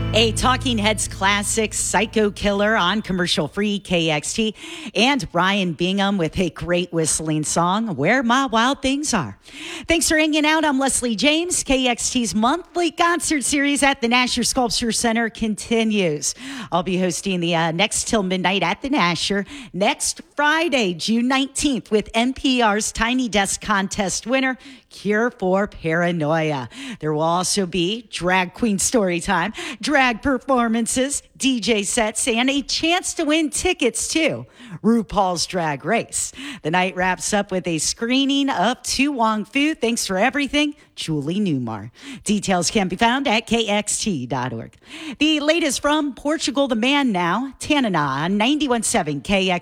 A Talking Heads classic, Psycho Killer on commercial-free KXT, and Brian Bingham with a great whistling song, Where My Wild Things Are. Thanks for hanging out. I'm Leslie James. KXT's monthly concert series at the Nasher Sculpture Center continues. I'll be hosting the Next Till Midnight at the Nasher next Friday, June 19th, with NPR's Tiny Desk Contest winner, Cure for Paranoia. There will also be drag queen story time, drag performances, DJ sets, and a chance to win tickets to RuPaul's Drag Race. The night wraps up with a screening of To Wong Fu. Thanks for everything, Julie Newmar. Details can be found at kxt.org. The latest from Portugal the Man now, Tanana on 91.7 KX.